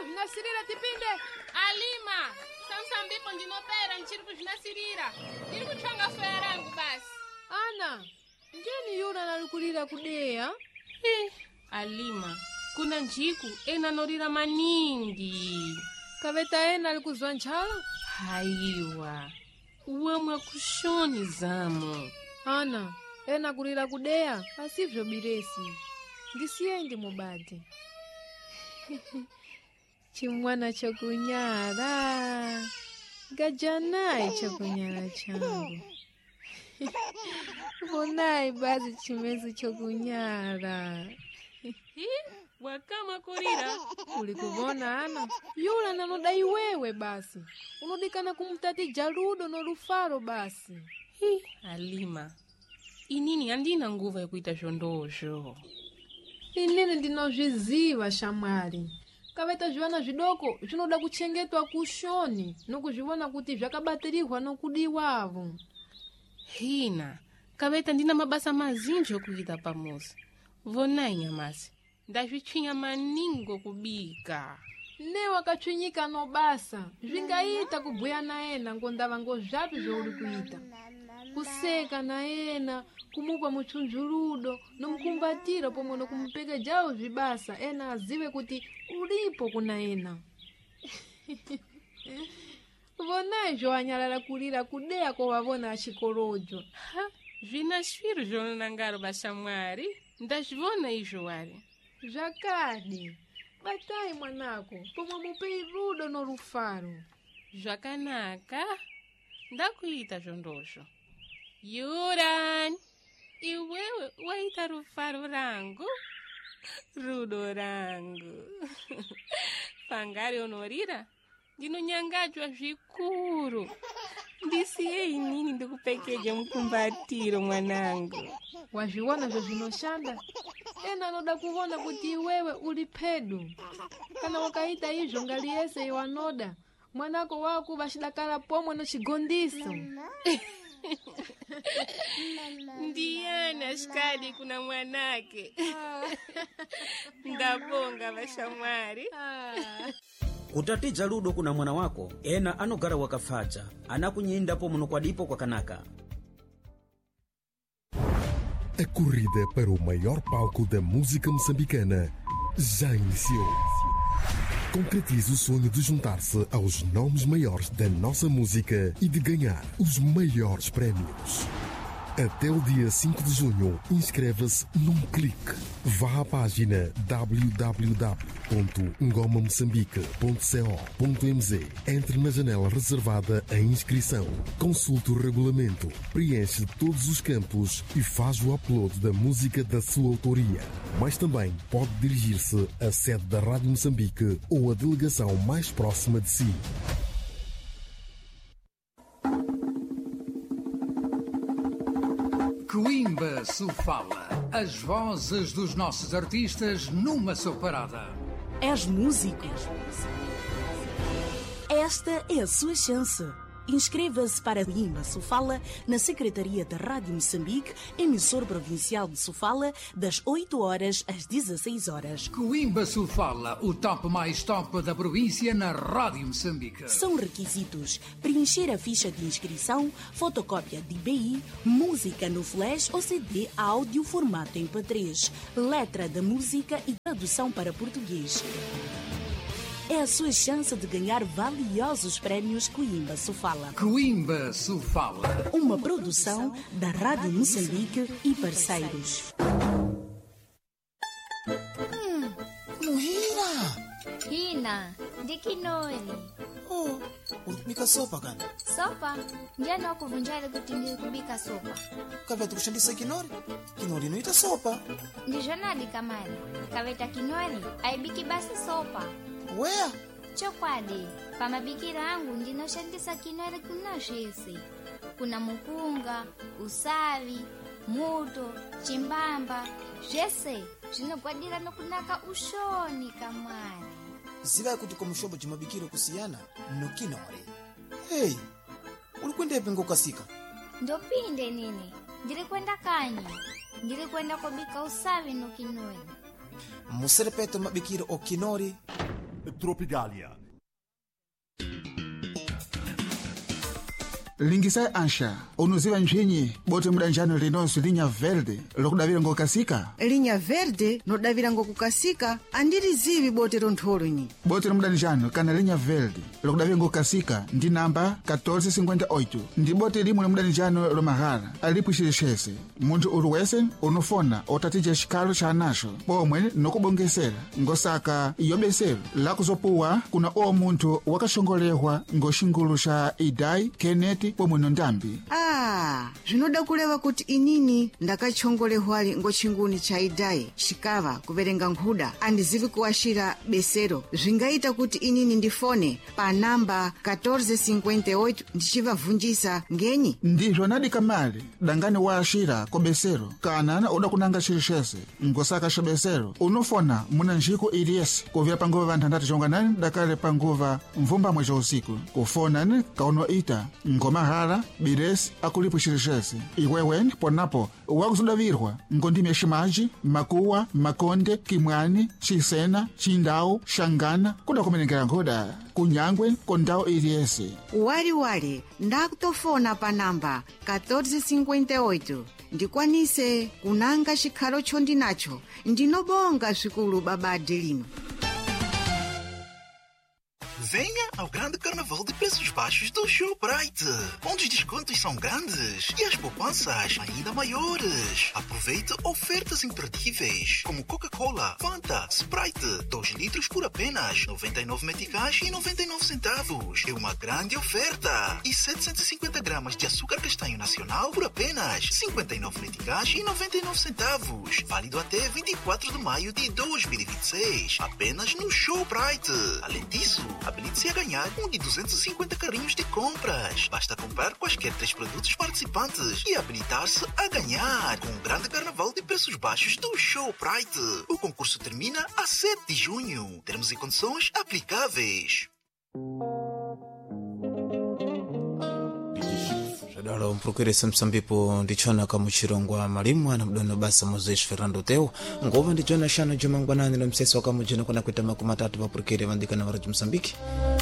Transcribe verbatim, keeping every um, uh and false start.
vinasirira tipinde. Alima, samsambipo ndinopera nchiri kuzvinasirira. Ndiri kutsvanga foya rangu basi. Ana, njeni yuna nalikulira kudeya? Eh, Alima, kuna njiku ena norira maningi. Kaveta ena alikuzwa nchala? Haiwa, uwamwa kushoni zamo. Ana, ena kulira kudeya, asivyo biresi. Ndisiyendi mubati. Chimwana chokunyara. Gajanai chokunyara changu. Vonai bazi chimezi chokunyara. Hi, wakama kurira. Ulikuvona Ana? Yula nanodai wewe basi. Unodikana kumtati Jaludo no Rufaro basi. Hi, Alima. Inini andina nguva ya kuita shondosho. Inini ndinozviziva shamwari. Kaveta zviwana zvidoko zvinoda kuchengetwa kushoni nokuzviona kuti zvakabatirihwa nokudiwavo. Hina, kaveta ndina mabasa mazinji okuita pamuzi. Vonai nyamasi, ndazvitsvinya maningo kubika. Ne wakachwinyika no basa, zvingaita kubhuya naena ngondava ngozvapi zvouri kuita. Kuseka naena, kumupa muchunjurudo, nomukumbatira pomwe nokumupeka jawo zvibasa, ena azive kuti ulipo kuna ena. Vonai zvoanyalala kulira kudeya kovavona achikorojo. Ha, zvinashwiro zvonangaro bashamwari, ndazvivona izvo wari. Zvakadi, batai mwanako, pomwe mupei rudo no Rufaro. Zvakanaka, ndakuita zvondosho. Yuran, iwewe waita Rufaro rangu, rudo rangu. Pangari onorira, ndinonyangadzwa zvikuru. Ndisiye inini ndikupekeja mukumbatiro mwanangu. Wazviona zvezvinoshanda? Ena anoda kuona kuti iwewe uli pedu. Kana wakaita izvo ngali yese iwanoda, mwanako wako vachidakara pomwe no chigondiso. Ndiyana shikadi kuna mwanake. Ndabonga vashamwari. Kutati Jaludo kuna mwana wako, ena anogara wakafacha, anakunyindapo munokwadipo kwa kanaka. A corrida para o maior palco da música moçambicana já iniciou. Concretize o sonho de juntar-se aos nomes maiores da nossa música e de ganhar os maiores prémios. Até o dia cinco de junho, inscreva-se num clique. Vá à página w w w ponto ngoma moçambique ponto co ponto m z. Entre na janela reservada à inscrição. Consulte o regulamento, preenche todos os campos e faz o upload da música da sua autoria. Mas também pode dirigir-se à sede da Rádio Moçambique ou à delegação mais próxima de si. Coimba Sofala, as vozes dos nossos artistas numa só parada. És músico? Esta é a sua chance. Inscreva-se para Coimba Sofala na Secretaria da Rádio Moçambique, emissor provincial de Sofala, das oito horas às dezesseis horas. Coimba Sofala, o top mais top da província na Rádio Moçambique. São requisitos: preencher a ficha de inscrição, fotocópia de B I, música no flash ou C D áudio formato M P três, letra da música e tradução para português. É a sua chance de ganhar valiosos prémios Coimba Sofala. Coimba Sofala. Uma produção da Rádio Moçambique e parceiros. Hum, Muhira! Hina, de kinori. Oh, ulikubika sopa kana? Sopa? Njani wakuvunjari kuti ndiri kubika sopa? Kaveta kushandisa kinori? Kinori inoita sopa. Ndizvonadi kamari. Kaveta kinori, aibiki basi sopa. Wea? Chokwadi, pamabikira angu ndinoshandisa kinori kuna zvese. Kuna mupunga, usavi, muto, chimbamba, zvese zvinogwadira nokunaka ushoni kamari. Ziva kuti komushombo chimabikiro kusiyana no kinori. Hey, ulikwenda epe ngokasika? Ndopinde nini, ndiri kwenda kanyi. Ndiri kwenda kubika usavi no kinori. Muserepete mabikiro o kinori. Tropicalia. Lingisai ansha unuziva njinyi bote mudanjano linonso linha verde lokudavira ngokasika linha verde nodavira ngokukasika andirizivi bote rontholo nyi bote mudanjano kana linha verde lokudavira ngokasika ndi namba catorze cinquenta e oito ndi bote limwe mudanjano lomahara alipo xilixese munthu uruwese unofona otatija xikalo xa anaxo pomwe nokubongesera ngosaka yobesero lakuzopuwa kuna o munthu wakaxongolehwa ngoxingulu xa idai Kenneth pomwe nondambi. Ah, zvinoda kuleva kuti inini ndakachongolehwali ngochinguni cha idai xikava kuverenga nkhuda andizivi kuwashira besero zvingaita kuti inini ndifone pa namba catorze cinquenta e oito ndichivavunjisa ngenyi ndizvo nadika mali dangani waashira ko besero kana uda kunanga xilixese ngosaka xa besero unofona muna njiko iliyesi kuvira panguva vanthandatu chonganani dakale panguva mvumbamwe ca usiku kufonani kauno ita ngomahara biresi akulipo xilixese iweweni ponapo wakuzudavirwa ngondime ximaji makuwa makonde kimwani xisena xindawu xangana kuda kumenekera nkhoda kunyangwe kondawu iliyese waliwali ndakutofona pa namba catorze cinquenta e oito ndikwanise kunanga xikhalo chondinacho ndinobonga swikulu babade lino. Venha ao grande carnaval de preços baixos do Showbrite, onde os descontos são grandes e as poupanças ainda maiores. Aproveite ofertas imperdíveis, como Coca-Cola, Fanta, Sprite, dois litros por apenas noventa e nove meticais e noventa e nove centavos. É uma grande oferta. E setecentos e cinquenta gramas de açúcar castanho nacional por apenas cinquenta e nove meticais e noventa e nove centavos. Válido até vinte e quatro de maio de dois mil e vinte e seis. Apenas no Showbrite. Além disso, habilite-se a ganhar um de duzentos e cinquenta carrinhos de compras. Basta comprar quaisquer três produtos participantes e habilitar-se a ganhar com o grande carnaval de preços baixos do Showbrite. O concurso termina a sete de junho. Termos e condições aplicáveis. dalo mprokirisa msambipo ndichona kama chirongwa malimu ana mdono basa Moses Fernando Teo ngova ndichona shana jumangwanani no mseso kama jina kuna kweta makumi matatu va prokire vandika na varaji Msambiki.